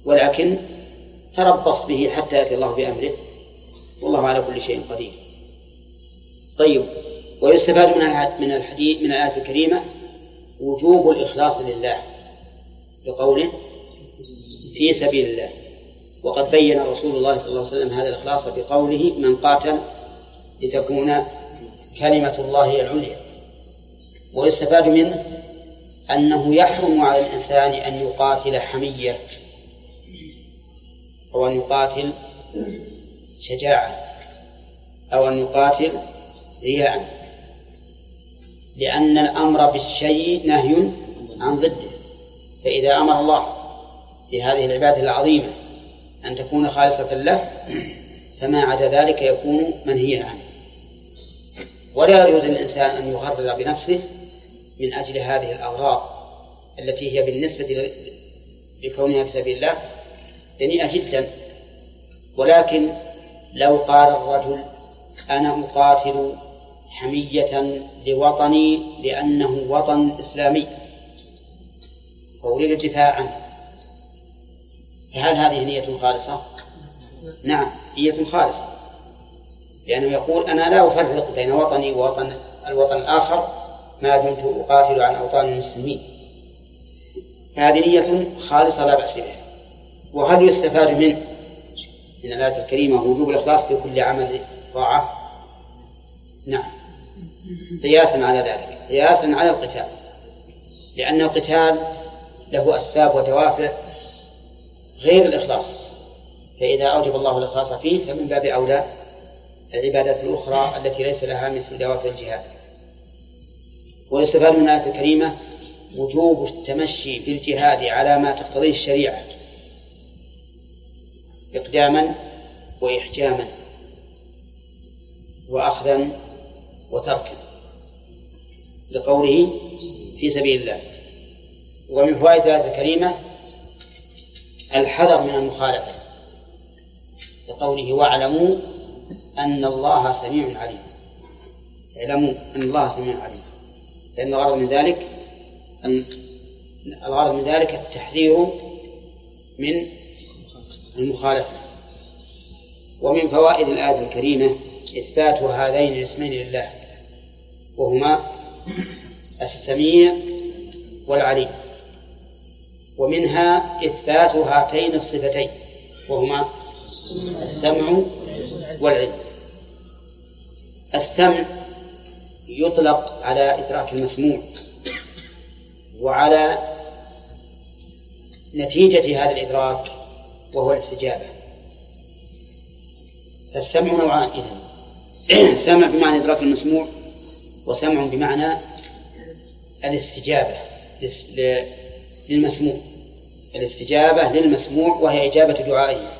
ولكن تربص به حتى يأتي الله بأمره، والله على كل شيء قدير. طيب، ويستفاد من الحديث من الآية الكريمة وجوب الإخلاص لله لقوله في سبيل الله، وقد بين رسول الله صلى الله عليه وسلم هذا الإخلاص بقوله من قاتل لتكون كلمة الله العليا. ويستفاد منه أنه يحرم على الإنسان أن يقاتل حمية أو أن يقاتل شجاعة أو أن يقاتل رياء، لأن الأمر بالشيء نهي عن ضده. فإذا أمر الله بهذه العبادة العظيمة أن تكون خالصة له، فما عدا ذلك يكون منهيا عنه. ولا يجوز للإنسان أن يغرر بنفسه من أجل هذه الأغراض التي هي بالنسبة لكونها في سبيل الله دنيئة جدا. ولكن لو قال الرجل أنا أقاتل حمية لوطني لأنه وطن إسلامي وأريد الدفاع عنه، فهل هذه نية خالصة؟ نعم، نية خالصة، لأنه يقول أنا لا أفرق بين وطني ووطن الوطن الآخر ما دمت أقاتل عن أوطان المسلمين. هذه نية خالصة لا بأس بها. وهل يستفاد من الآية الكريمة وجوب الإخلاص في كل عمل طاعة؟ نعم، قياسا على ذلك، قياسا على القتال، لأن القتال له أسباب ودوافع غير الإخلاص، فإذا أوجب الله الإخلاص فيه فمن باب أولى العبادات الأخرى التي ليس لها مثل دوافع الجهاد. ويستفاد من الآية الكريمة وجوب التمشي في الجهاد على ما تقتضيه الشريعة إقداما وإحجاما وأخذا وتركا لقوله في سبيل الله. ومن فوائد الآية الكريمة الحذر من المخالفة لقوله واعلموا أن الله سميع عليم. اعلموا أن الله سميع عليم، لأن الغرض من ذلك التحذير من المخالفة. ومن فوائد الآية الكريمة إثبات هذين الاسمين لله، وهما السميع والعليم. ومنها إثبات هاتين الصفتين وهما السمع والعلم. السمع يطلق على إدراك المسموع وعلى نتيجة هذا الإدراك وهو الاستجابة. فالسمع نوعان إذن، سمع بمعنى إدراك المسموع، وسمع بمعنى الاستجابة للمسموع، الاستجابة للمسموع وهي إجابة دعائه.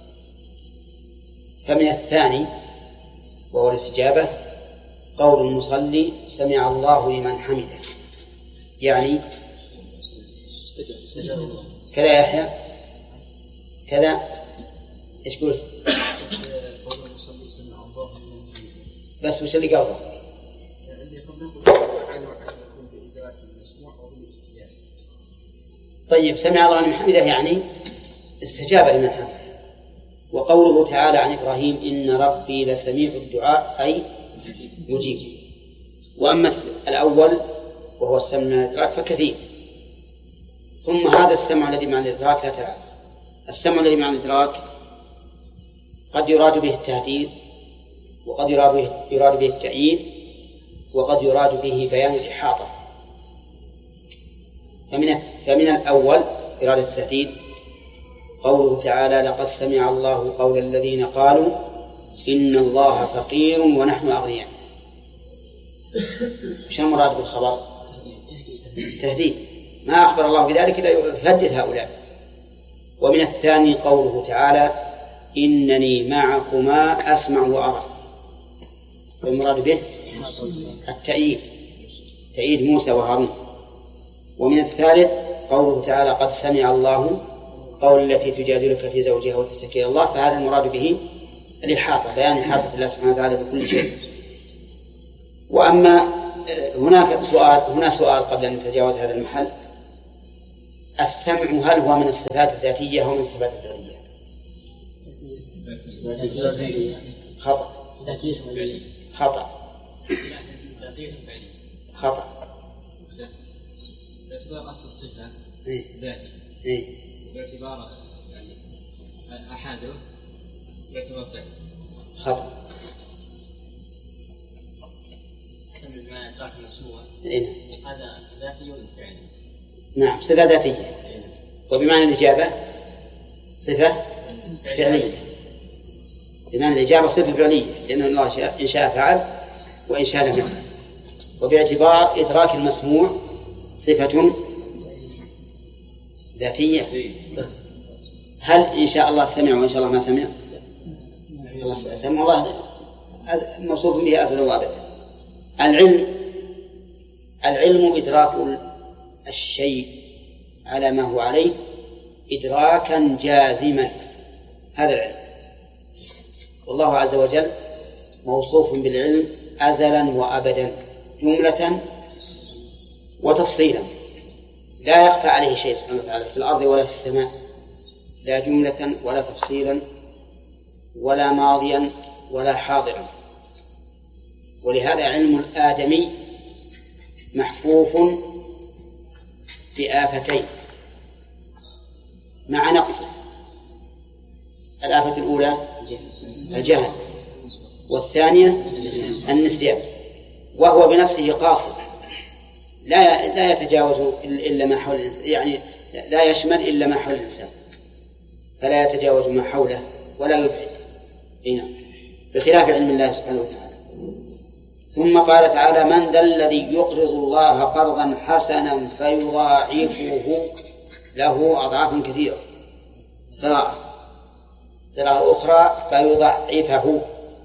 فمن الثاني وهو الاستجابة قول المصلي سمع الله لمن حمده، يعني كذا يحيى كذا إيش قلت؟ بس وش اللي قبله؟ طيب، سمع الله لمن حمده يعني استجاب لمن حمده. وقوله تعالى عن إبراهيم إن ربي لسميع الدعاء أي مجيب. وأما الأول وهو السمع من الإدراك فكثير. ثم هذا السمع الذي مع الإدراك لا تلعب. السمع الذي مع الإدراك قد يراد به التهديد، وقد يراد به التأييد، وقد يراد به بيان الإحاطة. فمن الأول إرادة التهديد قوله تعالى لقد سمع الله قول الذين قالوا إن الله فقير ونحن أغنياء. وش المراد بالخبر؟ تهديد، ما أخبر الله بذلك إلا يهدد هؤلاء. ومن الثاني قوله تعالى إنني معكما أسمع وأرى، والمراد به التأييد، تأييد موسى وهارون. ومن الثالث قوله تعالى قد سمع الله قول التي تجادلك في زوجها وتشتكي إلى الله، فهذا المراد به الإحاطة، بيان إحاطة الله سبحانه وتعالى بكل شيء. وأما هنا سؤال قبل أن نتجاوز هذا المحل، السمع هل هو من الصفات الذاتية أو من الصفات الفعلية؟ خطأ. خطأ. خطأ. باعتبار أصل الصفة ذاتي باعتبار يعني أحاده باعتبار فعل. خطأ. سمع بمعنى إدراك المسموع هذا ذاتي ولا فعلي؟ نعم صفة ذاتية وبمعنى الإجابة صفة فعلية. بمعنى الإجابة صفة فعلية لأن الله إن شاء فعل وإن شاء لم يفعل. وباعتبار إدراك المسموع صفة ذاتية. هل إن شاء الله سمع وإن شاء الله ما سمع؟ الله سمع الله موصوف به أزل وأبد. العلم إدراك الشيء على ما هو عليه إدراكا جازما، هذا العلم. والله عز وجل موصوف بالعلم أزلا وأبدا جملة وتفصيلا، لا يخفى عليه شيء سبحانه وتعالى في الأرض ولا في السماء، لا جملة ولا تفصيلا ولا ماضيا ولا حاضرا. ولهذا علم الآدمي محفوف بآفتين مع نقصه. الآفة الأولى الجهل، والثانية النسيان، وهو بنفسه قاصر لا يتجاوز إلا ما حول الإنسان، يعني لا يشمل إلا ما حول الإنسان، فلا يتجاوز ما حوله ولا يبعد بخلاف علم الله سبحانه وتعالى. ثم قال تعالى: من ذا الذي يقرض الله قرضا حسنا فيضاعفه له أضعافا كثيرة. قراءة أخرى فيضاعفه.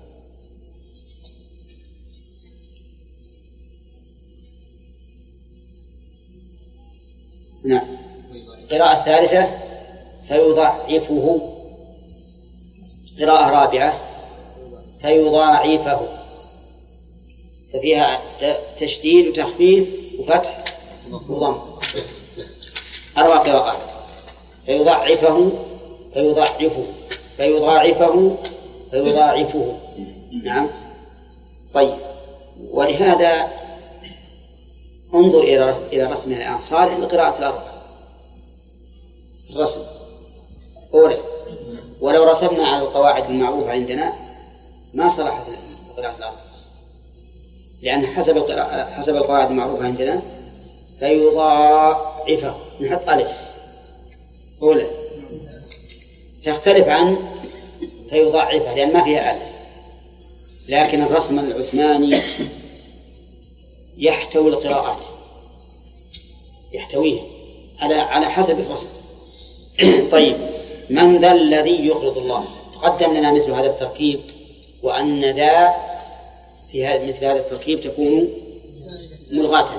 نعم. قراءة ثالثة فيضاعفه. قراءة رابعة فيضاعفه، ففيها تشديد وتخفيف وفتح وضم، 4 قراءات: فيضاعفه فيضاعفه فيضاعفه فيضاعفه. نعم. طيب، ولهذا انظر إلى رسمها الآن، صالح لقراءة الأربعة الرسم أولى. ولو رسمنا على القواعد المعروفة عندنا ما صلحت لقراءة الأربعة، لأن حسب القواعد المعروفة عندنا فيضاعفه نحط ألف أولى، تختلف عن فيضاعفه لأن ما فيها ألف. لكن الرسم العثماني يحتوي القراءات، يحتويها على حسب الرسم. طيب، من ذا الذي يقرض الله؟ تقدم لنا مثل هذا التركيب، وأن ذا في مثل هذا التركيب تكون ملغاة.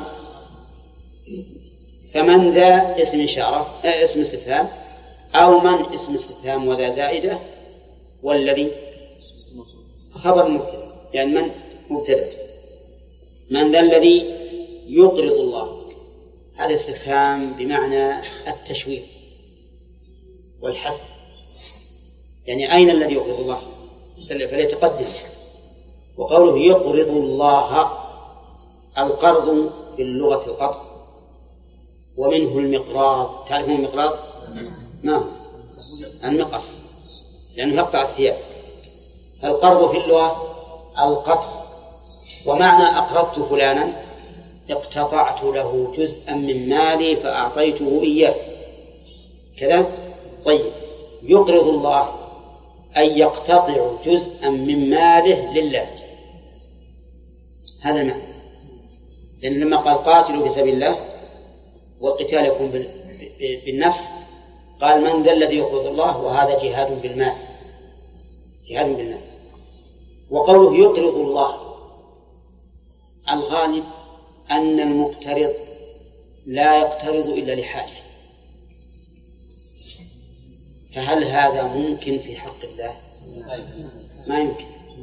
فمن ذا اسم إشارة اسم استفهام، أو من اسم استفهام وذا زائدة، والذي خبر مبتدأ، يعني من مبتدأ. من ذا الذي يقرض الله، هذا استفهام بمعنى التشويق والحث، يعني أين الذي يقرض الله فليتقدم. وقوله يقرض الله، القرض في اللغة القطع، ومنه المقراض. تعرفون المقراض؟ ما هو المقص، لأنه يقطع الثياب. القرض في اللغة القطع، ومعنى أقرضت فلانا اقتطعت له جزءا من مالي فأعطيته إياه كذا. طيب، يقرض الله أي يقتطع جزءا من ماله لله، هذا المعنى. لأن لما قال قاتلوا في سبيل الله والقتال يكون بالنفس، قال من ذا الذي يقرض الله، وهذا جهاد بالمال، جهاد بالمال. وقوله يقرض الله، الغالب أن المقترض لا يقترض إلا لحاجة، فهل هذا ممكن في حق الله؟ ما يمكن،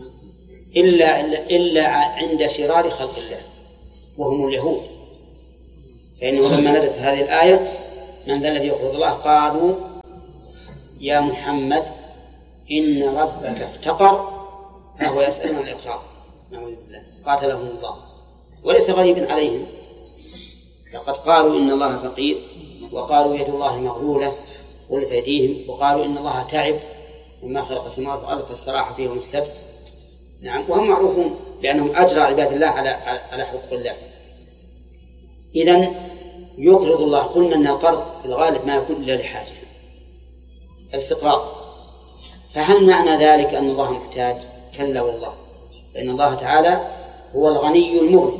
إلا عند شرار خلق الله وهم اليهود. فإنه لما نزلت هذه الآية من ذا الذي يقرض الله قالوا يا محمد إن ربك افتقر فهو يسأل عن الإقراض قاتلهم الله. وليس غريبا عليهم، لقد قالوا إن الله فقير، وقالوا يد الله مغلولة غلت أيديهم، وقالوا إن الله تعب وما خلق السماوات والأرض فاستراح فيهم السبت. نعم، وهم معروفون بأنهم أجرى عباد الله على حقوق الله. إذن يقرض الله، قلنا أن القرض في الغالب ما يكون إلا لحاجة الاستقراض. فهل معنى ذلك أن الله محتاج؟ كلا والله، فإن الله تعالى هو الغني المغني،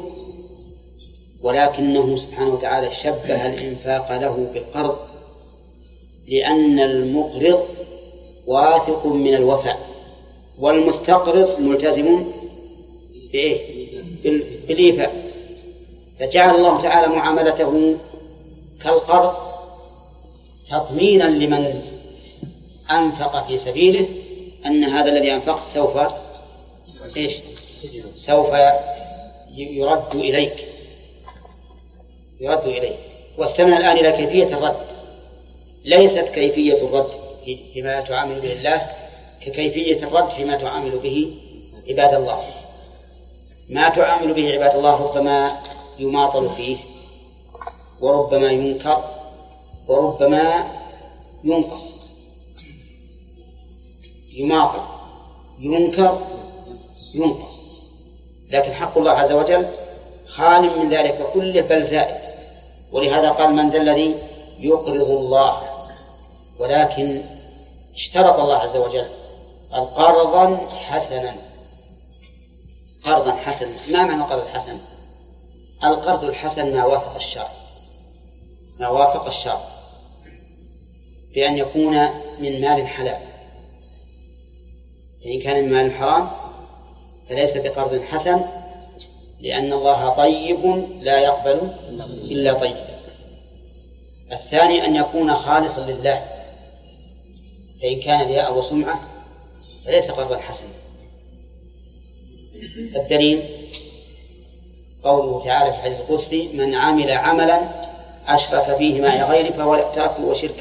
ولكنه سبحانه وتعالى شبه الإنفاق له بالقرض، لأن المقرض واثق من الوفاء، والمستقرض ملتزم بالإيفاء، فجعل الله تعالى معاملته كالقرض تضمينا لمن أنفق في سبيله أن هذا الذي أنفقت سوف يرد إليك. واستمع الآن إلى كيفية الرد. ليست كيفية الرد فيما تعامل به الله ككيفية الرد فيما تعامل به عباد الله. ما تعامل به عباد الله ربما يماطل فيه، وربما ينكر، وربما ينقص. يماطل، ينكر، ينقص. لكن حق الله عز وجل خال من ذلك كله بل زائد. ولهذا قال من ذا الذي يقرض الله، ولكن اشترط الله عز وجل قرضا حسنا. قرضا حسنا، ما معنى القرض الحسن؟ القرض الحسن ما وافق الشرع بأن يكون من مال حلال. فإن كان من مال حرام فليس بقرض حسن، لأن الله طيب لا يقبل إلا طيبا. الثاني أن يكون خالصا لله، فإن كان رياء وسمعة فليس قرضا حسنا. الدليل قوله تعالى في الحديث القدسي من عمل عملا أشرك فيه معي غيري فهو تركه وشركه.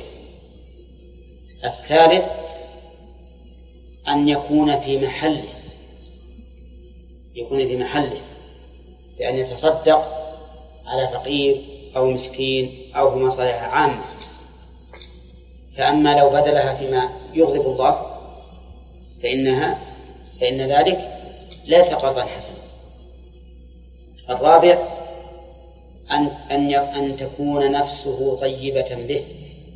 الثالث أن يكون في محله، بأن يتصدق على فقير أو مسكين أو في مصالح عامة. فأما لو بذلها فيما يغضب الله فإن ذلك ليس قرضا حسنا. الرابع أن تكون نفسه طيبة به،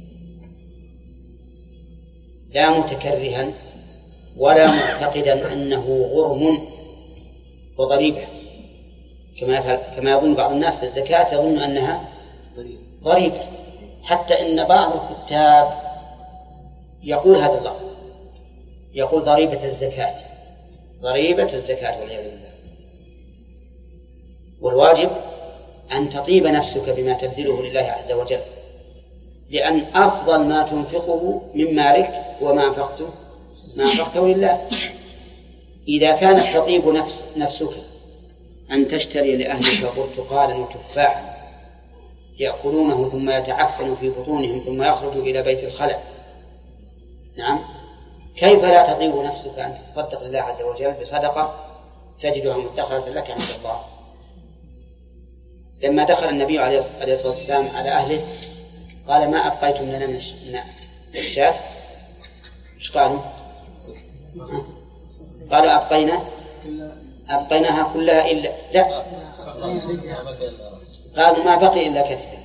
لا متكرها ولا معتقدا أنه غرم وضريبة، كما يظن بعض الناس بالزكاة يظن أنها ضريبة. حتى إن بعض الكتاب يقول هذا اللفظ، يقول ضريبة الزكاة والعياذ بالله. والواجب أن تطيب نفسك بما تبذله لله عز وجل، لأن أفضل ما تنفقه من مالك وما أنفقته لله. إذا كانت تطيب نفسك أن تشتري لأهلك برتقالا وتفاحا يأكلونه ثم يتعفن في بطونهم ثم يخرج إلى بيت الخلع، نعم، كيف لا تطيب نفسك أن تتصدق لله عز وجل بصدقة تجدها مدخرة لك عند الله؟ لما دخل النبي عليه الصلاة والسلام على أهله قال ما أبقيتم لنا من الشاة؟ إيش قالوا؟ قالوا أبقيناها كلها إلا لا، قالوا ما بقي إلا كتفا.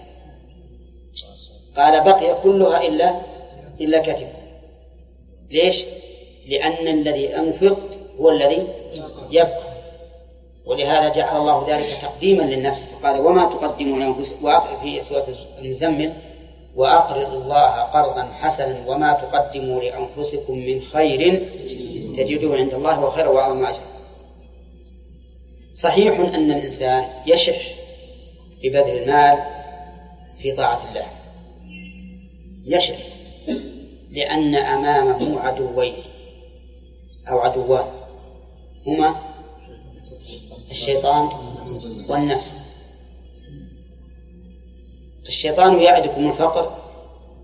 قال بقي كلها إلا كتفا. ليش؟ لأن الذي أنفق هو الذي يبقى، ولهذا جعل الله ذلك تقديما للنفس، فقال وما تقدموا لأنفسكم، في سورة المزمل وأقرضوا الله قرضا حسنا وما تقدموا لأنفسكم من خير تجدوه عند الله وخير وأعظم أجرا. صحيح أن الإنسان يشح ببذل المال في طاعة الله، يشح لأن أمامه عدوين أو عدوان هما الشيطان والنفس. الشيطان يعدكم الفقر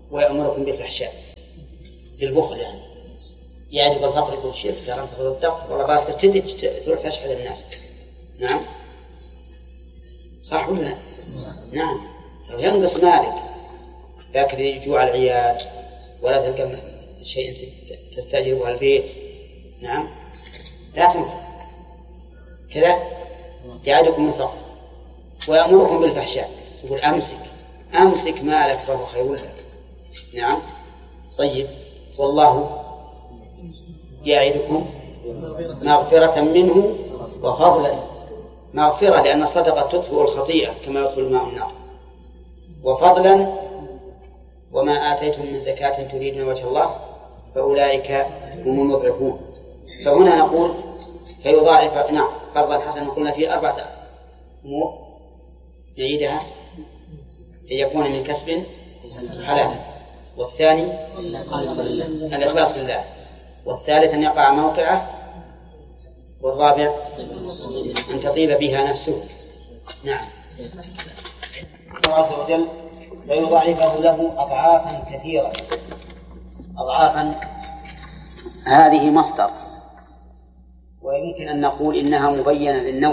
ويأمركم بالفحشاء، بالبخل يعني يعد بالفقر يقول شيخ ترى أنت تصدقت والله باس تروح تشحذ الناس. نعم صح ولا لا؟ نعم ترى ينقص مالك لكن يجوع العيال ولا تلقى شيء تستأجره البيت. نعم لا تنفق كذا يعدكم الفقر ويأمركم بالفحشاء يقول أمسك مالك فهو خير لك. نعم طيب والله يعدكم مغفرة منه وفضلا، مغفرة لأن الصدقة تطفئ الخطيئة كما يطفئ الماء النار، وفضلا وما آتيتم من زكاة تريدون وجه الله فأولئك هم المضعفون. فهنا نقول فيضاعف نعم قرضا حسنا. قلنا فيه 4 أمور نعيدها: أن يكون من كسب حلال، والثاني الإخلاص لله، والثالث أن يقع موقعه، والرابع أن تطيب بها نفسه. نعم الله عز وجل ويضاعفه له أضعافا كثيرة. أضعافا هذه مصدر، ويمكن أن نقول إنها مبينة للنوع،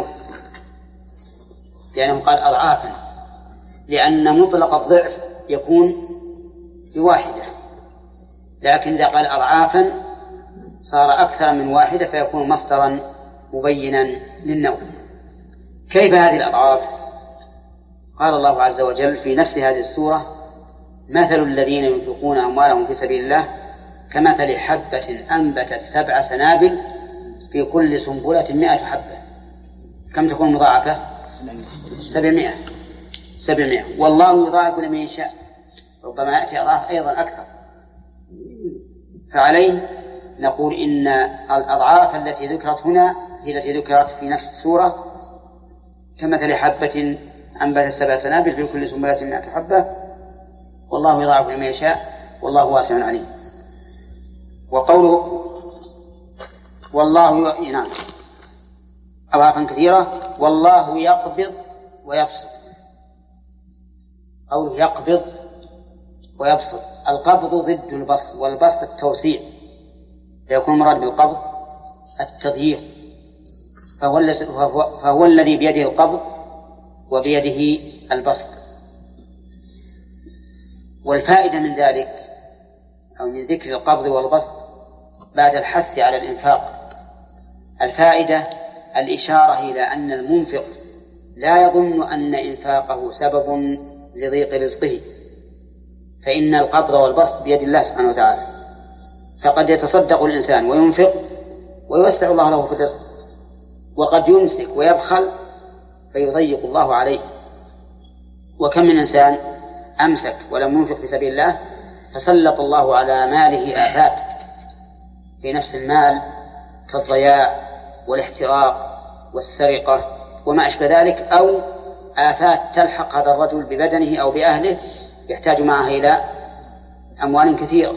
لأنه قال أضعافا لأن مطلق الضعف يكون بواحدة، لكن إذا قال أضعافا صار أكثر من واحدة فيكون مصدرا مبينا للنوع. كيف هذه الأضعاف؟ قال الله عز وجل في نفس هذه السورة: مثل الذين ينفقون أموالهم في سبيل الله كمثل حبة أنبتت 7 سنابل في كل سنبلة 100 حبة. كم تكون مضاعفة؟ 700. والله يضاعف لمن يشاء، ربما يأتي أضعاف أيضا أكثر. فعليه نقول إن الأضعاف التي ذكرت هنا هي التي ذكرت في نفس السورة: كمثل حبة أنبتت 7 سنابل في كل سنبلة 100 حبة، والله يضاعف لمن يشاء والله واسع عليم. وقوله والله نعم أضعافا كثيرة. والله يقبض ويبسط. قوله يقبض ويبسط، القبض ضد البسط، والبسط التوسيع، فيكون المراد بالقبض التضييق، فهو الذي بيده القبض وبيده البسط. والفائدة من ذلك أو من ذكر القبض والبسط بعد الحث على الإنفاق، الفائدة الإشارة إلى أن المنفق لا يظن أن إنفاقه سبب لضيق رزقه، فإن القبض والبسط بيد الله سبحانه وتعالى، فقد يتصدق الإنسان وينفق ويوسع الله له في الرزق، وقد يمسك ويبخل فيضيق الله عليه. وكم من إنسان أمسك ولم ينفق في سبيل الله فسلط الله على ماله آفات في نفس المال كالضياع والاحتراق والسرقة وما أشبه ذلك، أو آفات تلحق هذا الرجل ببدنه أو بأهله يحتاج معها إلى أموال كثيرة،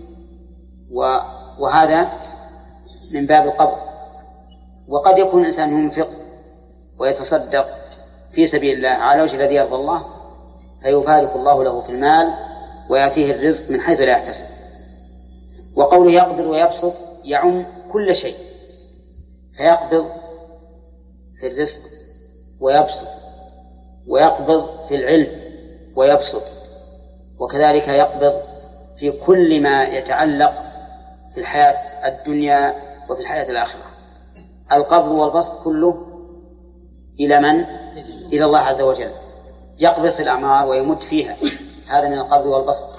وهذا من باب القبض. وقد يكون الإنسان ينفق ويتصدق في سبيل الله على وجه الذي يرضى الله فيبارك الله له في المال ويأتيه الرزق من حيث لا يحتسب. وقوله يقبض ويبسط يعم كل شيء، فيقبض في الرزق ويبسط، ويقبض في العلم ويبسط، وكذلك يقبض في كل ما يتعلق في الحياة الدنيا وفي الحياة الآخرة. القبض والبسط كله إلى من؟ إلى الله عز وجل. يقبض في الأعمار ويمد فيها، هذا من القبض والبسط.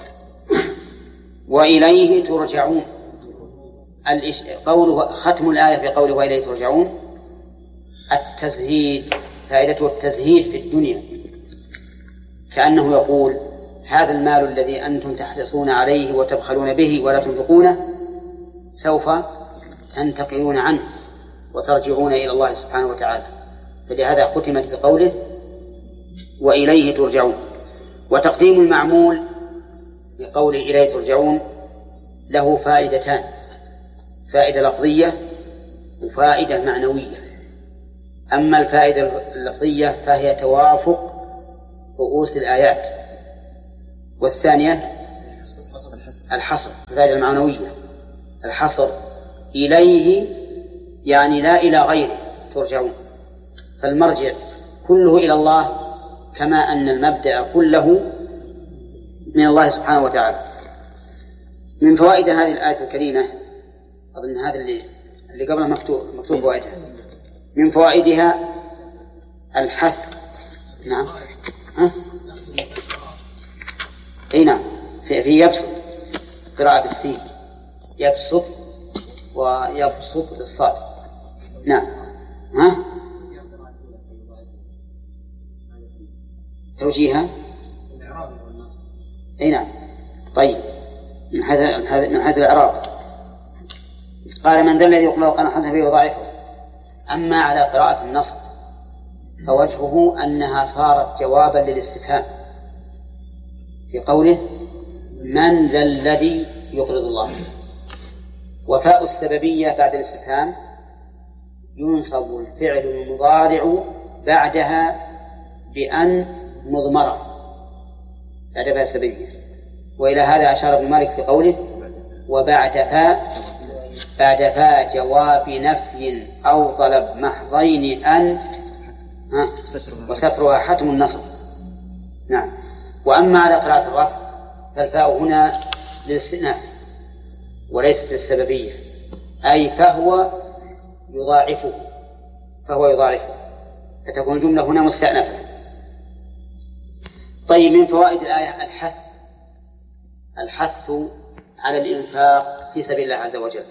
وإليه ترجعون، قوله ختم الآية في قوله وإليه ترجعون التزهيد، فائدته التزهيد في الدنيا، كأنه يقول هذا المال الذي أنتم تحرصون عليه وتبخلون به ولا تنفقونه سوف تنتقلون عنه وترجعون إلى الله سبحانه وتعالى، فلهذا ختمت بقوله وإليه ترجعون. وتقديم المعمول بقوله إليه ترجعون له فائدتان: فائدة لفظية وفائدة معنوية. أما الفائدة اللفظية فهي توافق رؤوس الآيات، والثانية الحصر الفائدة المعنوية الحصر إليه يعني لا إلى غيره ترجعون، فالمرجع كله إلى الله كما أن المبدأ كله من الله سبحانه وتعالى. من فوائد هذه الآية الكريمة، أظن هذا اللي قبله مكتوب فوائدها، من فوائدها الحث. نعم أي نعم، في يبسط قراءة بالسين، يبسط ويبسط بالصاد. نعم توجيها أي نعم. طيب من حيث الإعراب قال من ذا الذي يقبل قرن حسنه به وضعيفه. أما على قراءة النصب فوجهه أنها صارت جوابا للاستفهام في قوله من ذا الذي يقرض الله، وفاء السببية بعد الاستفهام ينصب الفعل المضارع بعدها بأن مضمرة بعد فاء السببية، وإلى هذا أشار ابن مالك في قوله وبعد فاء جواب نفي أو طلب محضين أن وسترها حتم النصب. نعم. وأما على قراءة الرفع فالفاء هنا للاستئناف وليست للسببية، أي فهو يضاعفه فتكون الجملة هنا مستأنفة. طيب من فوائد الآية الحث على الإنفاق في سبيل الله عز وجل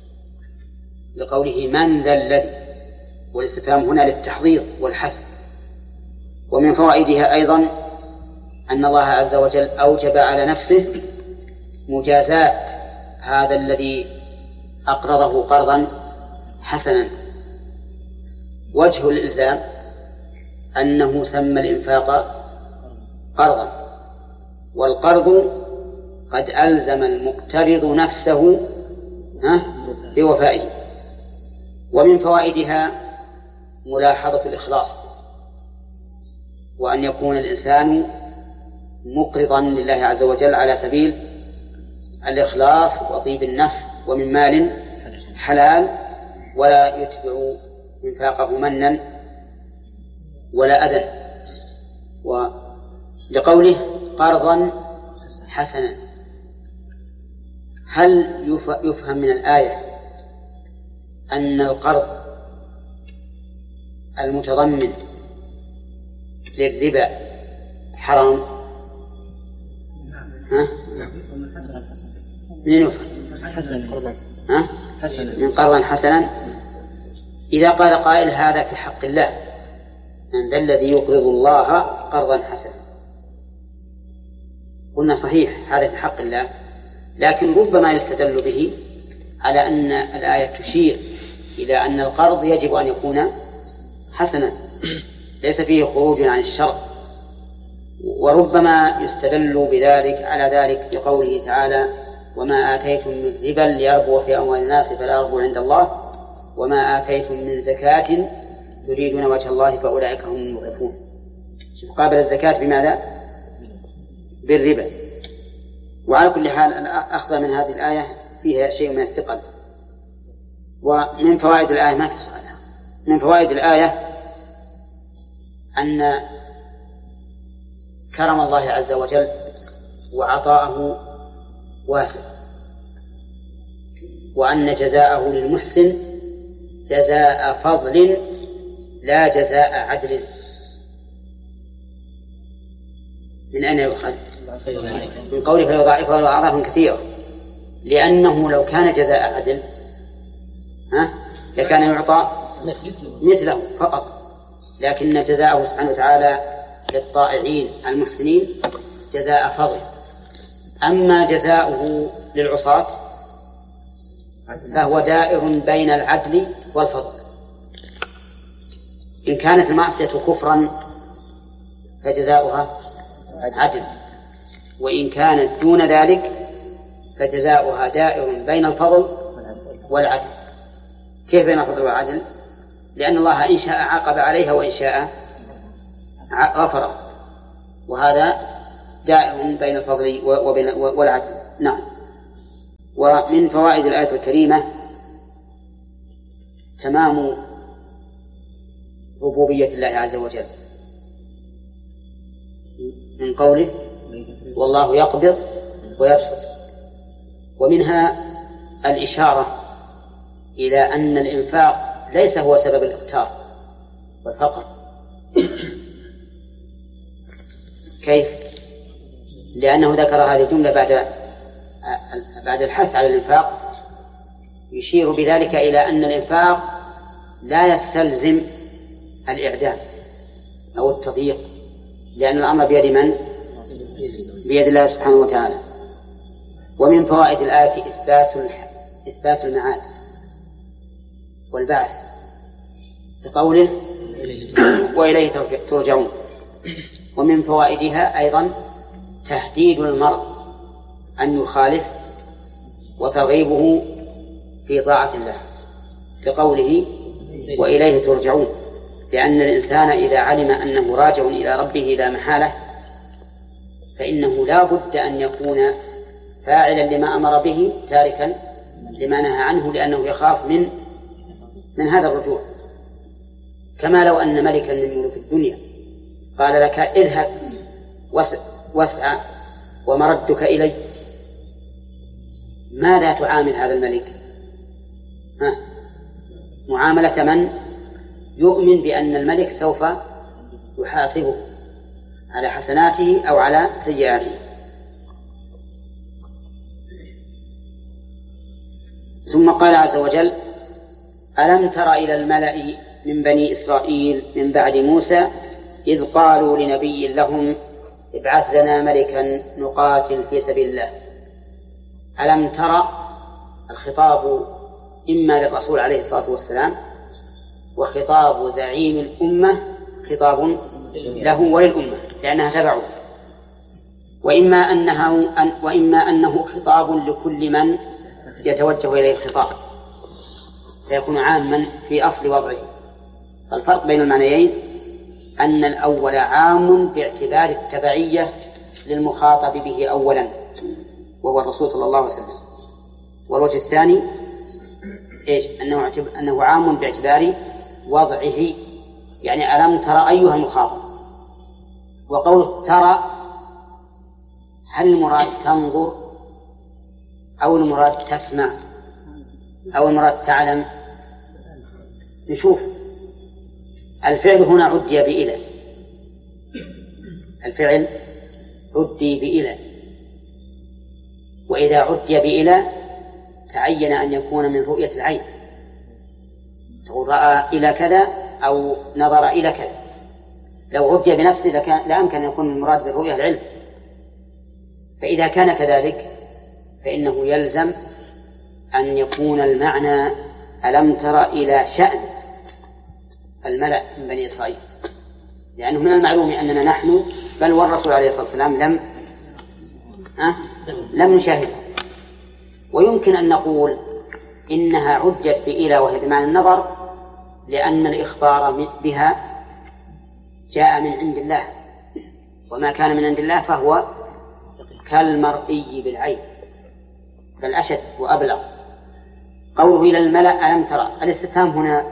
لقوله من ذا الذي، والاستفهام هنا للتحضيض والحث. ومن فوائدها أيضا أن الله عز وجل أوجب على نفسه مجازات هذا الذي أقرضه قرضا حسنا. وجه الإلزام أنه سمى الإنفاق قرضا، والقرض قد ألزم المقترض نفسه بوفائه. ومن فوائدها ملاحظة الإخلاص، وأن يكون الإنسان مقرضا لله عز وجل على سبيل الإخلاص وطيب النفس ومن مال حلال، ولا يتبع إنفاقه منا ولا أذى. ولقوله قرضا حسنا، هل يفهم من الآية أن القرض المتضمن للربا حرام؟ من قرضا حسنا. إذا قال قائل هذا في حق الله، من ذا الذي يقرض الله قرضا حسنا، قلنا صحيح هذا في حق الله، لكن ربما يستدل به على أن الآية تشير إلى أن القرض يجب أن يكون حسنا ليس فيه خروج عن الشرع. وربما يستدل بذلك على ذلك بقوله تعالى وما آتيتم من ربا ليربو في أموال الناس فلا يربو عند الله وما آتيتم من زكاة تريدون وجه الله فأولئك هم المضعفون. قابل الزكاة بماذا؟ بالربا. وعلى كل حال أخذ من هذه الآية فيها شيء من الثقل. ومن فوائد الآية ما في سؤال، من فوائد الآية أن كرم الله عز وجل وعطاءه واسع، وأن جزاءه للمحسن جزاء فضل لا جزاء عدل. من أين يؤخذ؟ من قوله فيضاعفه أضعافا كثيرة، لأنه لو كان جزاء عدل لكان يعطى مثله فقط، لكن جزاءه سبحانه وتعالى للطائعين المحسنين جزاء فضل. أما جزاؤه للعصاة فهو دائر بين العدل والفضل. إن كانت المعصية كفرا فجزاؤها عدل، وإن كانت دون ذلك فجزاؤها دائر بين الفضل والعدل. كيف بين الفضل والعدل؟ لأن الله إن شاء عاقب عليها وإن شاء غفر، وهذا دائر بين الفضل والعدل. نعم. ومن فوائد الآية الكريمة تمام ربوبية الله عز وجل من قوله والله يقبض ويبسط، ومنها الإشارة إلى أن الإنفاق ليس هو سبب الإقتار والفقر. كيف؟ لأنه ذكر هذه الجملة بعد الحث على الإنفاق، يشير بذلك إلى أن الإنفاق لا يستلزم الإعدام أو التضييق، لأن الأمر بيد من؟ بيد الله سبحانه وتعالى. ومن فوائد الآية إثبات المعاد والبعث بقوله وإليه ترجعون. ومن فوائدها أيضا تهديد المرء أن يخالف وترغيبه في طاعة الله بقوله وإليه ترجعون، لأن الإنسان إذا علم أنه راجع إلى ربه لا محالة فإنه لا بد أن يكون فاعلا لما أمر به تاركا لما نهى عنه، لأنه يخاف من هذا الرجوع. كما لو أن ملكا من ملوك الدنيا قال لك اذهب واسعى ومردك إلي، ماذا تعامل هذا الملك؟ معاملة من يؤمن بأن الملك سوف يحاسبه على حسناته أو على سيئاته. ثم قال عز وجل ألم تر إلى الملأ من بني إسرائيل من بعد موسى إذ قالوا لنبي لهم ابعث لنا ملكا نقاتل في سبيل الله. ألم تر الخطاب إما للرسول عليه الصلاة والسلام، وخطاب زعيم الأمة خطاب له وللأمة لأنها تبعه، وإما أنه خطاب لكل من يتوجه إليه الخطاب فيكون عاما في أصل وضعه. فالفرق بين المعنيين أن الأول عام باعتبار التبعية للمخاطب به أولا وهو الرسول صلى الله عليه وسلم، والوجه الثاني أنه عام باعتبار وضعه، يعني ألم ترى أيها المخاطب. وقول ترى هل المراد تنظر أو المراد تسمع أو المراد تعلم؟ نشوف. الفعل هنا عدي بإلى، الفعل عدي بإلى، وإذا عدي بإلى تعين أن يكون من رؤية العين، تقول رأى إلى كذا أو نظر إلى كذا. لو عدي بنفسه لا أمكن أن يكون المراد بالرؤية العلم. فإذا كان كذلك فإنه يلزم أن يكون المعنى ألم تر إلى شأن الملأ من بني إسرائيل، لأنه من المعلوم أننا نحن بل والرسول عليه الصلاة والسلام لم نشاهده. ويمكن أن نقول إنها عجت بإلى وهي بمعنى النظر، لأن الإخبار بها جاء من عند الله، وما كان من عند الله فهو كالمرئي بالعين بل أشد وأبلغ. قوله إلى الملأ ألم ترى، الاستفهام هنا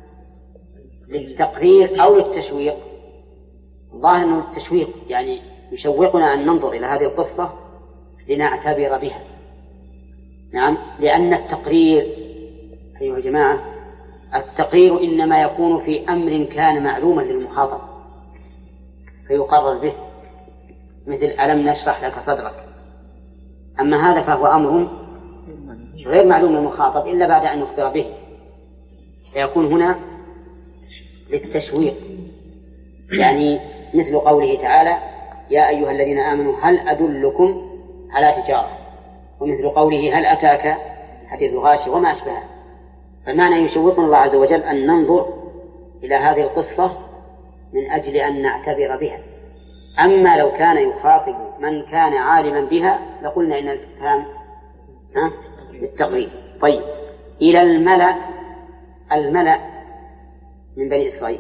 للتقرير أو للتشويق؟ الظاهر أنه التشويق، يعني يشوقنا أن ننظر إلى هذه القصة لنعتبر بها. نعم، لأن التقرير أيها الجماعة التقرير إنما يكون في أمر كان معلوما للمخاطب فيقرر به، مثل ألم نشرح لك صدرك. أما هذا فهو أمر غير معلوم للمخاطب إلا بعد أن يخبر به، فيكون هنا للتشويق، يعني مثل قوله تعالى يا أيها الذين آمنوا هل أدلكم على تجارة، ومثل قوله هل أتاك حديث الغاشية وما أشبهه. فالمعنى يشوقنا الله عز وجل أن ننظر إلى هذه القصة من أجل أن نعتبر بها. أما لو كان يخاطب من كان عالما بها لقلنا إن الاستفهام بالتقريب. طيب، إلى الملأ من بني إسرائيل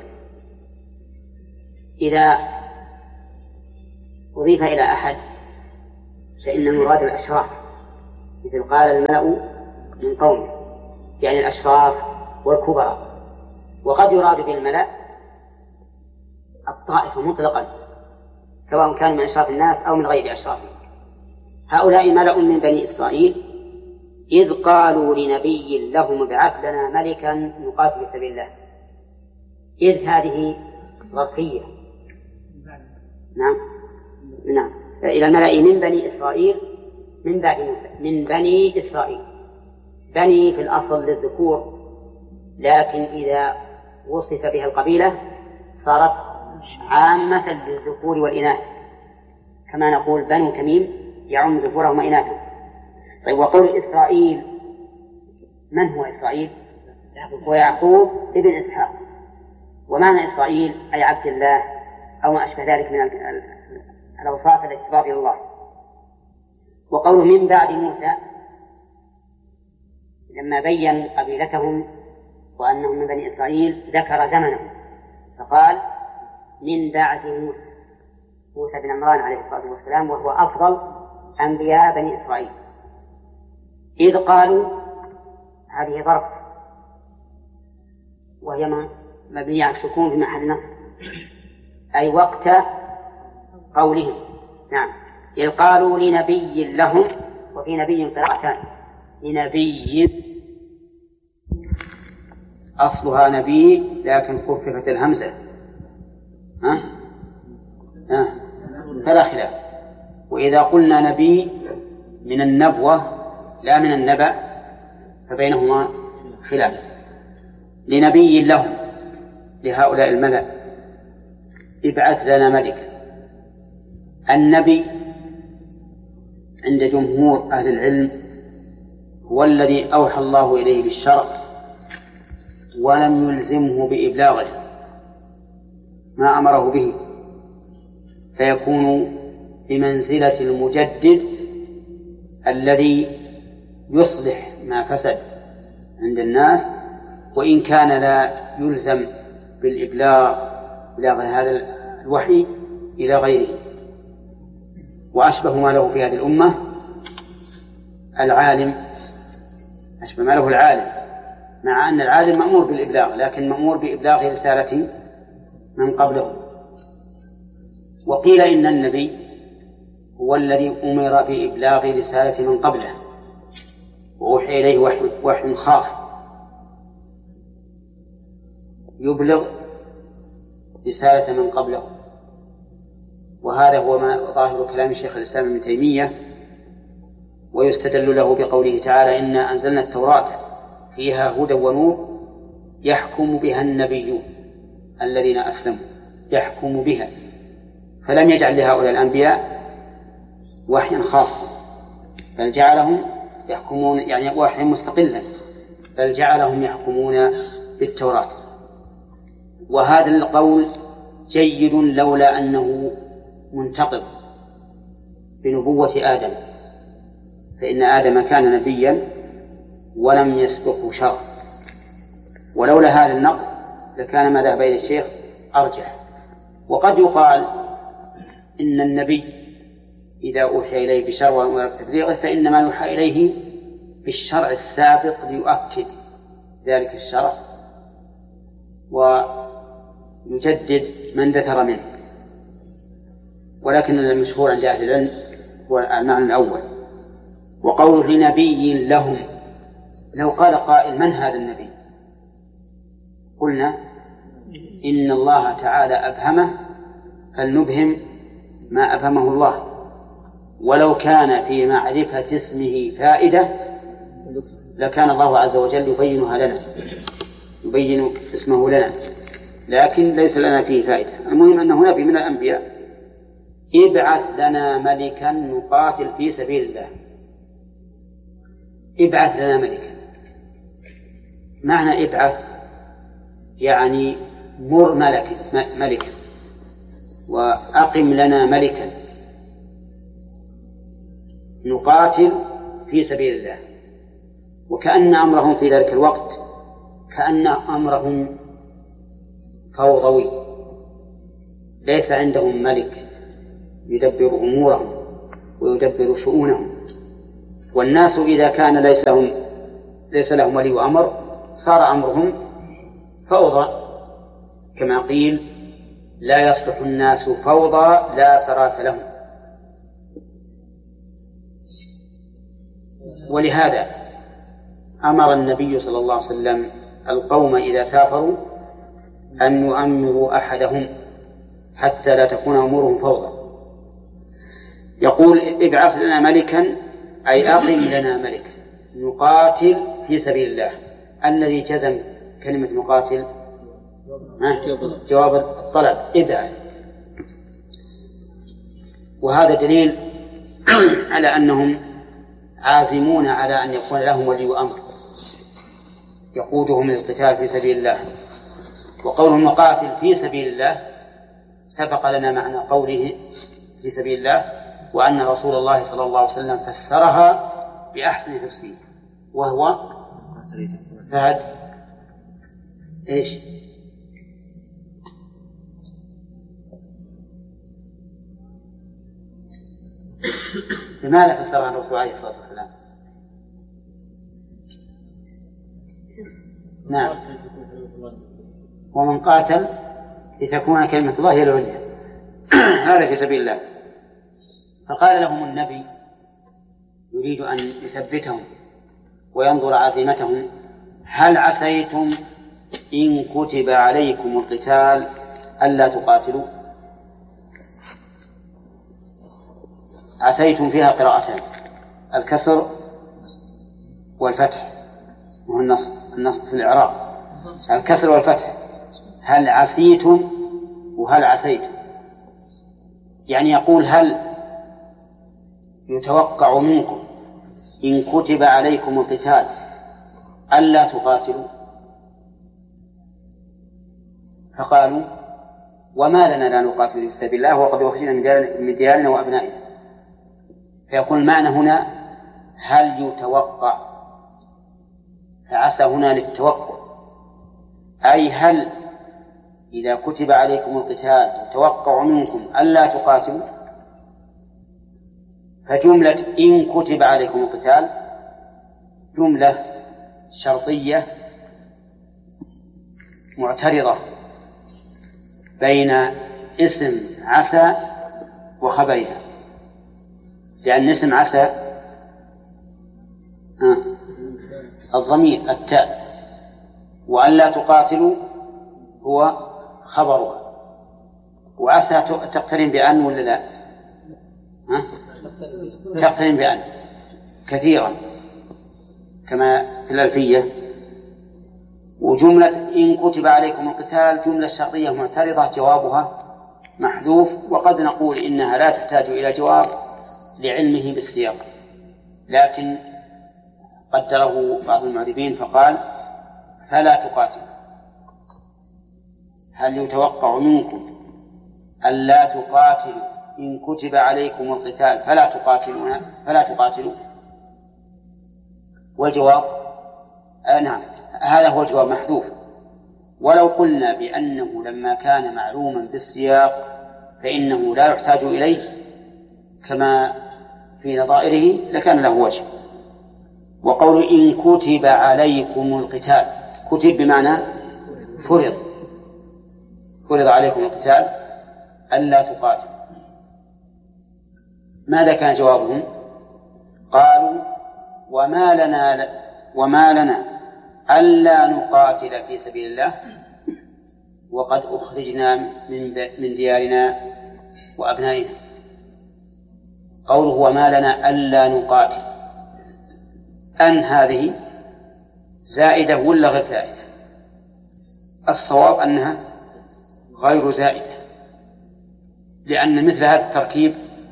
إذا أضيف إلى أحد فإن المراد الأشراف، مثل قال الملأ من قومه، يعني الأشراف والكبراء. وقد يراد بالملأ الطائفة مطلقا، سواء كان من أشراف الناس أو من غير أشرافهم. هؤلاء ملأ من بني إسرائيل إذ قالوا لنبي لهم ابعث لنا ملكا نقاتل في سبيل الله. إذ هذه ظرفية. نعم إلى الملأ من بني إسرائيل من بعد موسى، من بني إسرائيل. بني في الأصل للذكور، لكن إذا وصف بها القبيلة صارت عامة للذكور والإناث، كما نقول بنو تميم يعم ذكورهم وإناثهم. طيب، وقول إسرائيل، من هو إسرائيل؟ هو يعقوب ابن إسحاق. ومعنى إسرائيل أي عبد الله أو ما أشبه ذلك من الأوصاف التي تضاف إلى الله. وقوله من بعد موسى لما بين قبيلتهم وأنهم من بني إسرائيل ذكر زمنهم فقال من بعد موسى بن عمران عليه الصلاة والسلام، وهو أفضل أنبياء بني إسرائيل. إذ قالوا هذه ظرف وهي مبنية على السكون في محل نصب، أي وقت قولهم. نعم، إذ قالوا لنبي لهم، وفي نبي قراءتان، لنبي أصلها نبي لكن خففت الهمزة فلا خلاف. وإذا قلنا نبي من النبوة لا من النبأ فبينهما خلاف. لنبي لهم لهؤلاء الملأ ابعث لنا ملكا. النبي عند جمهور أهل العلم هو الذي أوحى الله إليه بالشرع ولم يلزمه بإبلاغه ما أمره به، فيكون بمنزلة المجدد الذي يصلح ما فسد عند الناس، وإن كان لا يلزم بالإبلاغ هذا الوحي إلى غيره. وأشبه ما له في هذه الأمة العالم، أشبه ما له العالم، مع أن العالم مأمور بالإبلاغ لكن مأمور بإبلاغ رسالة من قبله. وقيل إن النبي هو الذي أمر بإبلاغ رسالة من قبله وأوحي إليه وحي خاص يبلغ رسالة من قبله. وهذا هو ما ظاهر كلام شيخ الإسلام ابن تيمية، ويستدل له بقوله تعالى إنا أنزلنا التوراة فيها هدى ونور يحكم بها النبيون الذين أسلموا، يحكم بها، فلم يجعل لهؤلاء الأنبياء وحيا خاصا بل جعلهم يحكمون، يعني وحيا مستقلا، بل جعلهم يحكمون بالتوراة. وهذا القول جيد لولا أنه منتقض بنبوة آدم، فإن آدم كان نبيا ولم يسبقه شرع، ولولا هذا النقض لكان ما ذهب إلى الشيخ أرجح. وقد يقال إن النبي إذا أوحي إليه بشرع وأمر بتبليغه فإنما يوحى إليه بالشرع السابق ليؤكد ذلك الشرع ويجدد من دثر منه. ولكن المشهور عند أهل العلم هو المعنى الأول. وقوله لنبي لهم، لو قال قائل من هذا النبي؟ قلنا إن الله تعالى أبهمه فلنبهم ما أبهمه الله، ولو كان في معرفة اسمه فائدة لكان الله عز وجل يبينها لنا، يبين اسمه لنا، لكن ليس لنا فيه فائدة. المهم أنه نبي من الأنبياء. ابعث لنا ملكا نقاتل في سبيل الله. ابعث لنا ملكا، معنى ابعث يعني مر ملكا وأقم لنا ملكا نقاتل في سبيل الله. وكأن أمرهم في ذلك الوقت كأن أمرهم فوضوي، ليس عندهم ملك يدبر أمورهم ويدبر شؤونهم، والناس إذا كان ليس لهم ولي أمر صار أمرهم فوضى، كما قيل: لا يصلح الناس فوضى لا سراة لهم. ولهذا أمر النبي صلى الله عليه وسلم القوم إذا سافروا أن يؤمروا أحدهم حتى لا تكون أمورهم فوضى. يقول: ابعث لنا ملكا، أي أقم لنا ملكا نقاتل في سبيل الله. الذي جزم كلمة مقاتل جواب الطلب ابعث. وهذا دليل على أنهم عازمون على أن يكون لهم ولي أمر يقودهم للقتال في سبيل الله. وقولهم نقاتل في سبيل الله سبق لنا معنى قوله في سبيل الله، وأن رسول الله صلى الله عليه وسلم فسرها بأحسن تفسير، وهو فهد إيش؟ لماذا فسرها الرسول عليه الصلاة والسلام؟ نعم، ومن قاتل لتكون كلمة الله هي العليا هذا في سبيل الله. فقال لهم النبي يريد أن يثبتهم وينظر عزيمتهم: هل عسيتم إن كتب عليكم القتال ألا تقاتلوا؟ عسيتم فيها قراءتان: الكسر والفتح، وهو النصب في الإعراب. الكسر والفتح: هل عسيتم وهل عسيتم، يعني يقول: هل يتوقع منكم إن كتب عليكم القتال ألا تقاتلوا؟ فقالوا: وما لنا لا نقاتل في سبيل الله وقد أخرجنا من ديارنا وأبنائنا. فيكون المعنى هنا هل يتوقع، فعسى هنا للتوقع، أي هل إذا كتب عليكم القتال يتوقع منكم ألا تقاتلوا. فجملة إن كتب عليكم القتال جملة شرطية معترضة بين اسم عسى وخبرها، لأن اسم عسى الضمير التاء، وألا تقاتلوا هو خبرها. وعسى تقترن بأن ولا لا؟ تقترن بأن كثيرا كما في الألفية. وجملة إن كتب عليكم القتال جملة شرطية معترضة جوابها محذوف، وقد نقول إنها لا تحتاج إلى جواب لعلمه بالسياق، لكن قدره بعض المعربين فقال: فلا تقاتلوا. هل يتوقع منكم ألا تقاتلوا إن كتب عليكم القتال فلا تقاتلوا؟ والجواب نعم، هذا هو الجواب محذوف. ولو قلنا بأنه لما كان معلوما بالسياق فإنه لا يحتاج إليه كما في نظائره لكان له وجه. وقول إن كتب عليكم القتال، كتب بمعنى فرض عليكم القتال ألا تقاتلوا. ماذا كان جوابهم؟ قالوا: وما لنا ألا نقاتل في سبيل الله وقد أخرجنا من ديارنا وأبنائنا. قوله وما لنا ألا نقاتل، أن هذه زائدة ولا غير زائدة؟ الصواب أنها غير زائدة، لأن مثل هذا التركيب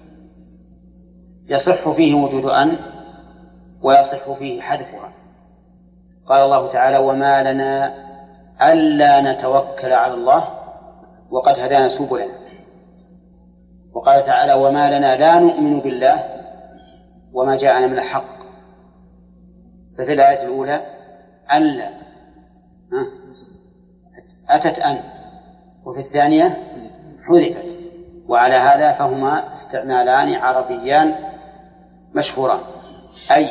يصح فيه وجود أن ويصح فيه حذفها. قال الله تعالى: وما لنا ألا نتوكل على الله وقد هدانا سبلنا. وقال تعالى: وما لنا لا نؤمن بالله وما جاءنا من الحق. ففي الآية الأولى ألا أتت أن، وفي الثانية حذفت، وعلى هذا فهما استعمالان عربيان مشهوران. أي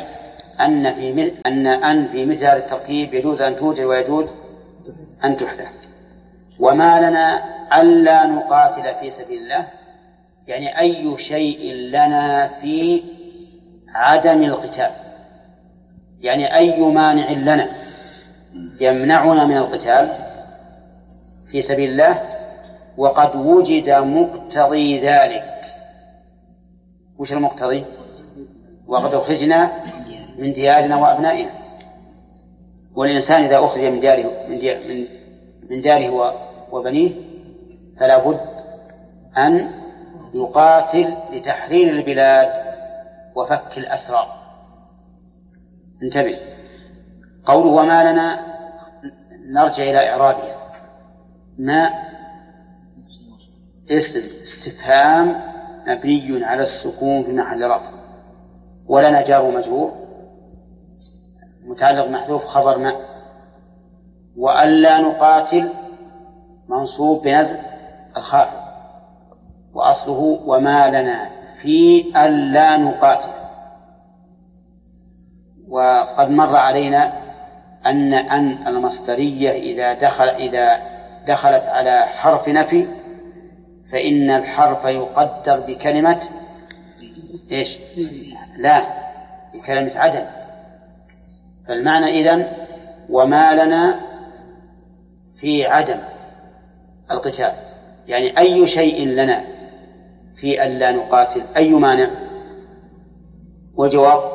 أن في مثل هذا الترتيب يجوز أن توجد ويجوز أن تحدث. وما لنا ألا نقاتل في سبيل الله، يعني أي شيء لنا في عدم القتال، يعني أي مانع لنا يمنعنا من القتال في سبيل الله وقد وجد مقتضي ذلك. وش المقتضي؟ وقد أخرجنا من ديارنا وأبنائنا. والإنسان إذا أخرج من داره وبنيه فلا بد أن يقاتل لتحرير البلاد وفك الأسرى. انتبه، قوله وما لنا نرجع إلى إعرابها. ما اسم استفهام مبني على السكون في محل رفع، ولنا جار مجرور متعلق محذوف خبر ما، وألا نقاتل منصوب بنزع الخافض، وأصله وما لنا في ألا نقاتل. وقد مر علينا أن المصدرية إذا دخلت على حرف نفي فإن الحرف يقدر بكلمة إيش؟ لا، بكلمة عدم. فالمعنى إذن وما لنا في عدم القتال، يعني أي شيء لنا في ألا نقاتل، أي مانع؟ وجواب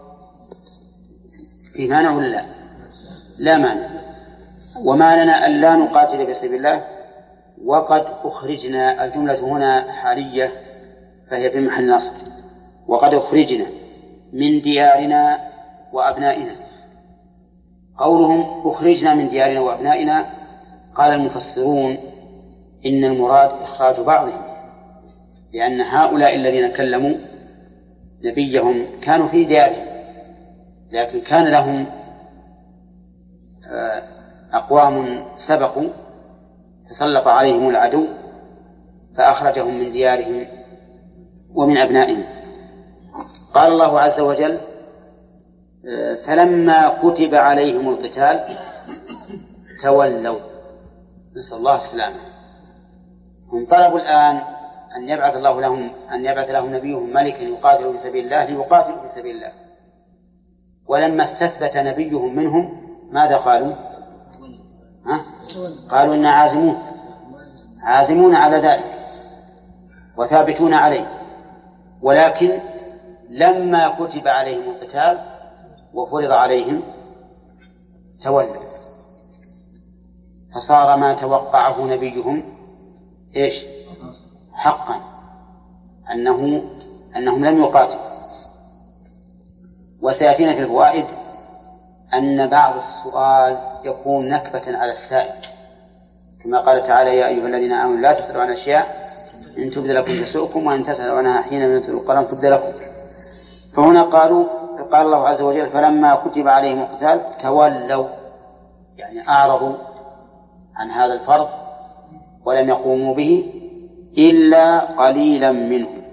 في مانع ولا لا؟ لا مانع. وما لنا ألا نقاتل في سبيل الله وقد أخرجنا، الجملة هنا حالية فهي في محل نصب، وقد أخرجنا من ديارنا وأبنائنا. قولهم أخرجنا من ديارنا وأبنائنا قال المفسرون إن المراد إخراج بعضهم، لأن هؤلاء الذين كلموا نبيهم كانوا في ديارهم، لكن كان لهم أقوام سبقوا تسلط عليهم العدو فأخرجهم من ديارهم ومن أبنائهم. قال الله عز وجل فلما كتب عليهم القتال تولوا، نسأل الله السلامة. هم طلبوا الآن أن يبعث لهم نبيهم ملكا يقاتل في سبيل الله ليقاتلوا في سبيل الله، ولما استثبت نبيهم منهم ماذا قالوا؟ قالوا إنا عازمون على ذلك وثابتون عليه. ولكن لما كتب عليهم القتال وفرض عليهم تولوا، فصار ما توقعه نبيهم إيش؟ حقا، أنهم لم يقاتلوا. وسيأتينا في الفوائد أن بعض السؤال يكون نكبة على السائل، كما قال تعالى يا أيها الذين آمنوا لا تسألوا عن أشياء إن تبد لكم تسؤكم وإن تسألوا عنها حين ينزل القرآن تبد لكم. فهنا قال الله عز وجل فلما كتب عليهم القتال تولوا، يعني أعرضوا عن هذا الفرض ولم يقوموا به إلا قليلا منهم.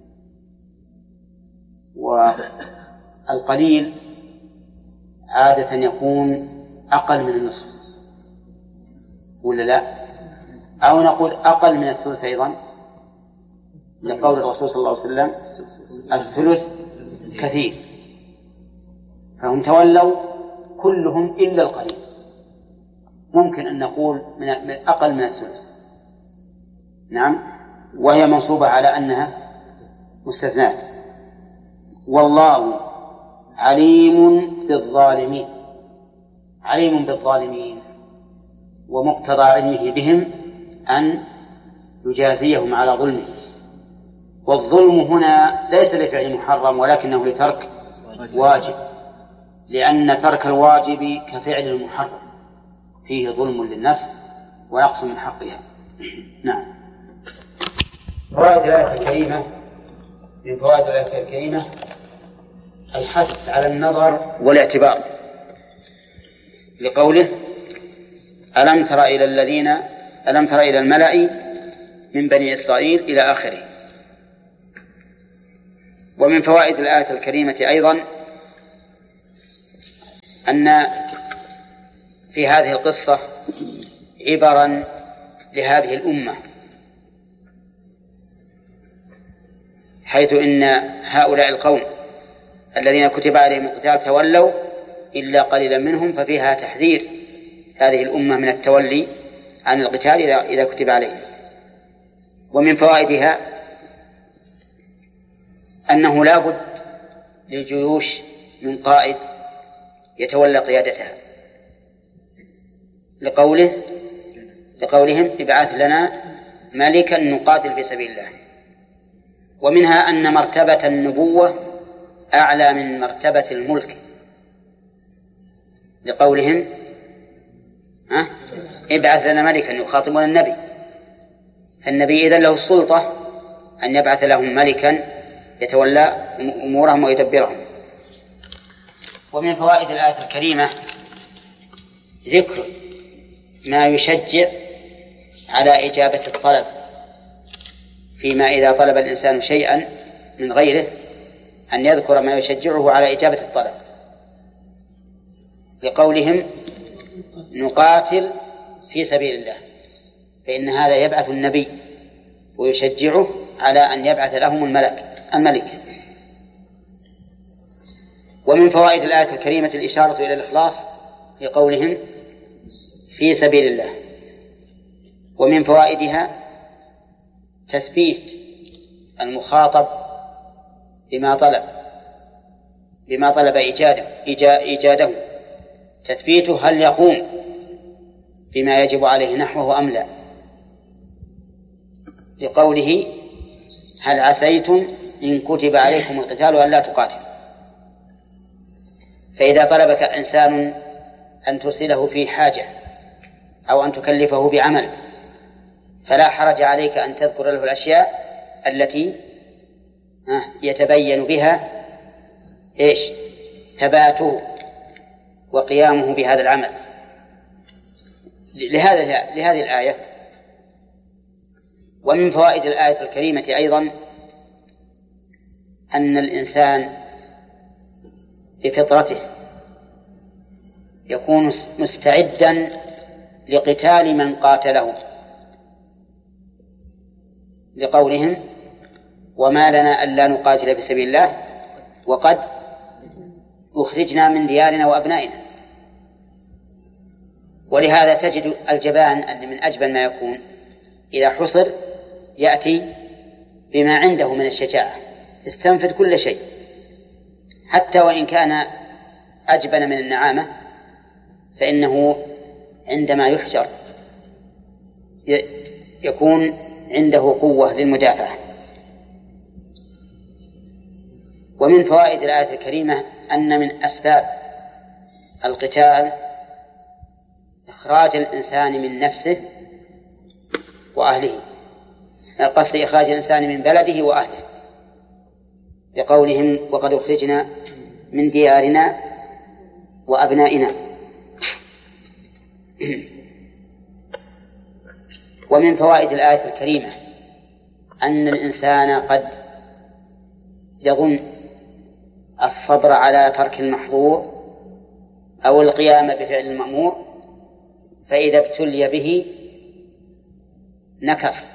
والقليل عادة يكون أقل من النصف ولا لا؟ أو نقول أقل من الثلث أيضا، لقول الرسول صلى الله عليه وسلم الثلث كثير. فهم تولوا كلهم إلا القليل، ممكن أن نقول من أقل من الثلث. نعم، وهي منصوبة على أنها مستثنات. والله عليم بالظالمين، عليم بالظالمين، ومقتضى علمه بهم أن يجازيهم على ظلمهم. والظلم هنا ليس لفعل محرم ولكنه لترك واجب، لأن ترك الواجب كفعل المحرم فيه ظلم للنفس ونقص من حقها. نعم. فوائد الآية الكريمة، من فوائد الآية الكريمة الحث على النظر والاعتبار، لقوله ألم تر إلى الملأ من بني إسرائيل إلى آخره. ومن فوائد الآية الكريمة أيضا أن في هذه القصة عبرا لهذه الأمة، حيث إن هؤلاء القوم الذين كتب عليهم القتال تولوا إلا قليلا منهم، ففيها تحذير هذه الأمة من التولي عن القتال إذا كتب عليه. ومن فوائدها أنه لا بد للجيوش من قائد يتولى قيادتها، لقولهم ابعث لنا ملكا نقاتل في سبيل الله. ومنها أن مرتبة النبوة أعلى من مرتبة الملك، لقولهم ابعث لنا ملكا، يخاطبون النبي، فالنبي إذن له السلطة أن يبعث لهم ملكا يتولى أمورهم ويدبرهم. ومن فوائد الآية الكريمة ذكر ما يشجع على إجابة الطلب، فيما إذا طلب الإنسان شيئا من غيره أن يذكر ما يشجعه على إجابة الطلب، لقولهم نقاتل في سبيل الله، فإن هذا يبعث النبي ويشجعه على أن يبعث لهم الملك. ومن فوائد الآية الكريمة الإشارة إلى الإخلاص لقولهم في سبيل الله. ومن فوائدها تثبيت المخاطب بما طلب إيجاده، تثبيته هل يقوم بما يجب عليه نحوه أم لا، لقوله هل عسيتم إن كتب عليكم القتال أن لا تقاتلوا. فإذا طلبك إنسان أن ترسله في حاجة أو أن تكلفه بعمل فلا حرج عليك أن تذكر له الأشياء التي يتبين بها ثباته وقيامه بهذا العمل. لهذه الآية. ومن فوائد الآية الكريمة أيضا أن الإنسان بفطرته يكون مستعدا لقتال من قاتله، لقولهم وما لنا ألا نقاتل في سبيل الله وقد أخرجنا من ديارنا وأبنائنا. ولهذا تجد الجبان أن من أجبن ما يكون إذا حصر يأتي بما عنده من الشجاعة، يستنفذ كل شيء حتى وإن كان أجبن من النعامة، فإنه عندما يحشر يكون عنده قوة للمدافعة. ومن فوائد الآية الكريمة أن من أسباب القتال إخراج الإنسان من نفسه وأهله، قصد إخراج الإنسان من بلده وأهله، لقولهم وقد أخرجنا من ديارنا وأبنائنا. ومن فوائد الآية الكريمة أن الإنسان قد يظن الصبر على ترك المحظور أو القيام بفعل المأمور، فإذا ابتلي به نكص.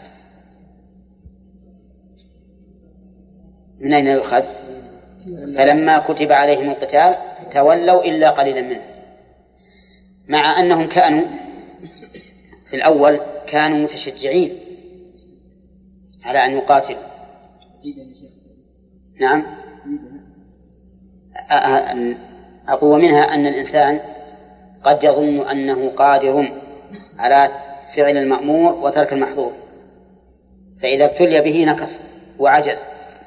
من أين يؤخذ؟ فلما كتب عليهم القتال تولوا إلا قليلا منهم، مع أنهم كانوا في الأول كانوا متشجعين على أن يقاتلوا. نعم، أقوى منها أن الإنسان قد يظن أنه قادر على فعل المأمور وترك المحظور، فإذا ابتلي به نكص وعجز.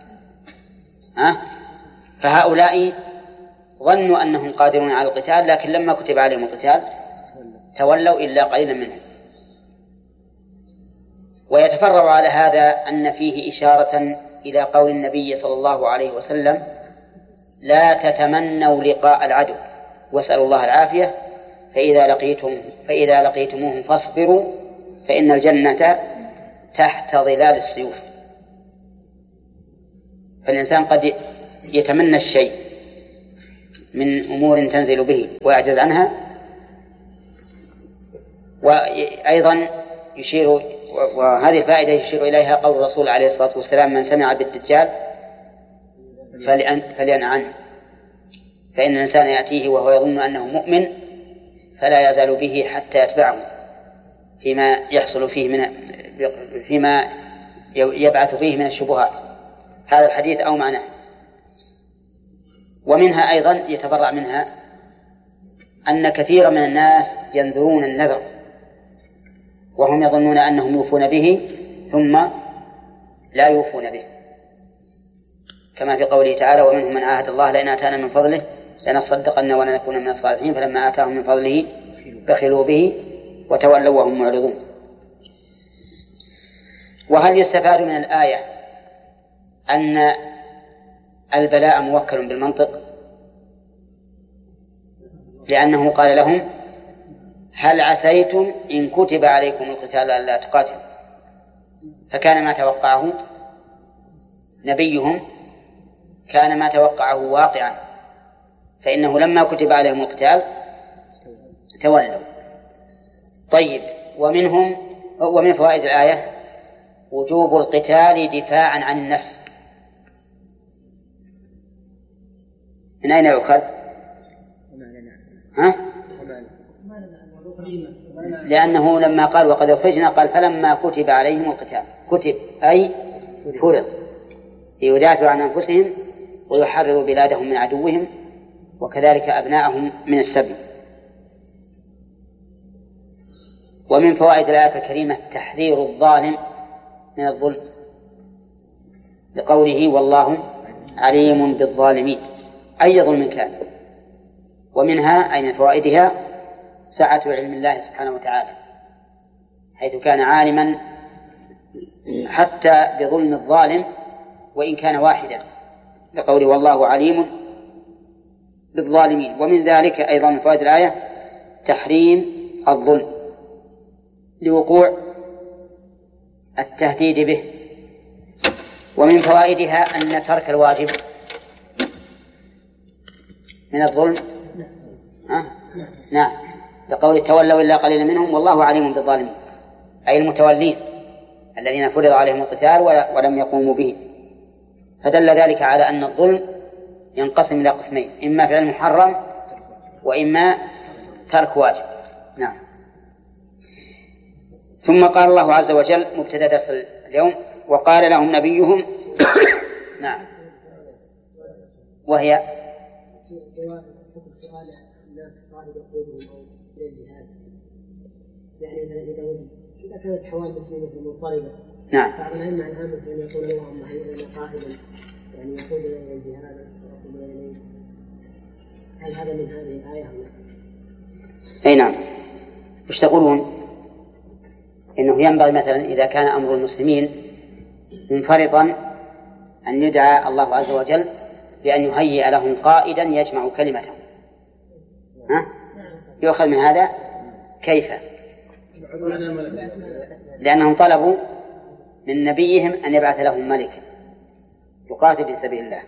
فهؤلاء ظنوا أنهم قادرون على القتال، لكن لما كتب عليهم القتال تولوا إلا قليلا منهم. ويتفرع على هذا أن فيه إشارة إلى قول النبي صلى الله عليه وسلم لا تتمنوا لقاء العدو واسألوا الله العافية، فإذا لقيتموهم فاصبروا فإن الجنة تحت ظلال السيوف. فالإنسان قد يتمنى الشيء من أمور تنزل به ويعجز عنها. وأيضا يشير، وهذه الفائدة يشير إليها قول الرسول عليه الصلاة والسلام: من سمع بالدجال فلينأ عنه، فإن الإنسان يأتيه وهو يظن أنه مؤمن فلا يزال به حتى يتبعه فيما يحصل فيه فيما يبعث فيه من الشبهات. هذا الحديث أو معناه. ومنها أيضا يتبرع منها أن كثيرا من الناس ينذرون النذر وهم يظنون أنهم يوفون به ثم لا يوفون به، كما في قوله تعالى: ومنهم من عاهد الله لئن آتانا من فضله لنصدقن ولنكون من الصالحين فلما آتاهم من فضله بخلوا به وتولوا وهم معرضون. وهل يستفاد من الآية أن البلاء موكل بالمنطق؟ لأنه قال لهم: هل عسيتم إن كتب عليكم القتال ألا تقاتلوا؟ فكان ما توقعه نبيهم كان ما توقعه واقعا، فإنه لما كتب عليهم القتال تولوا. طيب، ومن فوائد الآية وجوب القتال دفاعا عن النفس. من أين يؤخذ؟ لأنه لما قال وقد أخرجنا قال فلما كتب عليهم القتال، كتب أي فرض، ليدافعوا عن أنفسهم ويحرروا بلادهم من عدوهم وكذلك أبناءهم من السبي. ومن فوائد الآية الكريمة تحذير الظالم من الظلم، لقوله: والله عليم بالظالمين، أي ظلم كان. ومنها أي من فوائدها سعة علم الله سبحانه وتعالى، حيث كان عالما حتى بظلم الظالم وإن كان واحدا، لقوله: والله عليم بالظالمين. ومن ذلك أيضا من فوائد الآية تحريم الظلم لوقوع التهديد به. ومن فوائدها أن ترك الواجب من الظلم. نعم، لقول تولوا إلا قليلا منهم والله عليم بالظالمين، أي المتولين الذين فرض عليهم القتال ولم يقوموا به. فدل ذلك على أن الظلم ينقسم إلى قسمين: إما فعل محرم وإما ترك واجب. نعم. ثم قال الله عز وجل مبتدأ درس اليوم: وقال لهم نبيهم نعم، وهي يعني إذا كانت حوادث مثل مضطربة، نعم، بعض العلماء العامة أن يقول اللهم هيئنا قائلا، يعني يقول إلى الجهاد ويقول إليه. هل هذا من هذه الآية؟ أي نعم. وش تقولون؟ إنه ينبغي مثلا إذا كان أمر المسلمين منفرطا أن يدعى الله عز وجل بأن يهيئ لهم قائدا يجمع كلمتهم. يؤخذ من هذا كيف؟ لأنهم طلبوا من نبيهم أن يبعث لهم ملكا يقاتل في سبيل الله.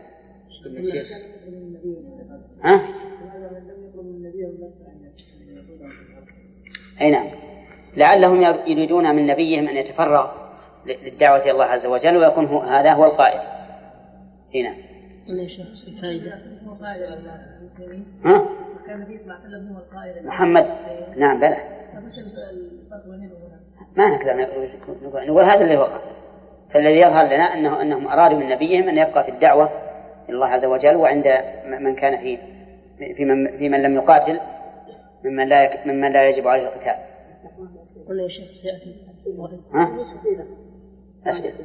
أي نعم، لعلهم يريدون من نبيهم أن يتفرغ للدعوة إلى الله عز وجل ويكون هذا هو القائد. هنا محمد. نعم بلى، ما نقدر نقول هذا اللي وقع. فالذي يظهر لنا أنهم أرادوا من نبيهم أن يبقى في الدعوة إلى الله عز وجل، وعند من كان في من لم يقاتل ممن لا يجب عليه القتال. قلنا يا شيخ سيأتي. أسئلة؟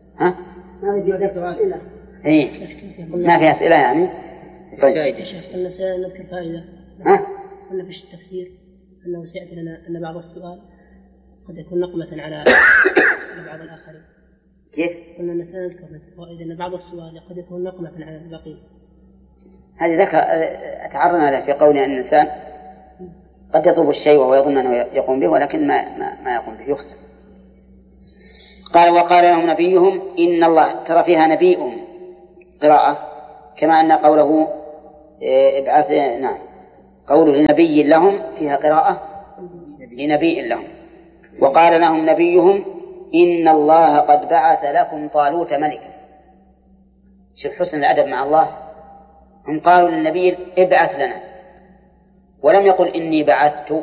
ما في أسئلة يعني؟ طيب قلنا سنذكر فائدة. قلنا في التفسير أنه سيأتي لنا أن بعض السؤال قد يكون نقمة على بعض الآخرين. كيف؟ قلنا أن سنذكر فائدة أن بعض السؤال قد يكون نقمة على الباقين. هذه ذكر أتعرضنا له في قول أن الإنسان قد يطلب الشيء وهو يظن أنه يقوم به ولكن ما يقوم به، يخطئ. قال وقال لهم نبيهم إن الله، ترى فيها نبيهم قراءة، كما أن قوله ابعث. نعم. قوله لنبي لهم فيها قراءة لنبي لهم. وقال لهم نبيهم إن الله قد بعث لكم طالوت ملكا. شوف حسن الأدب مع الله، هم قالوا للنبي ابعث لنا، ولم يقل إني بعثت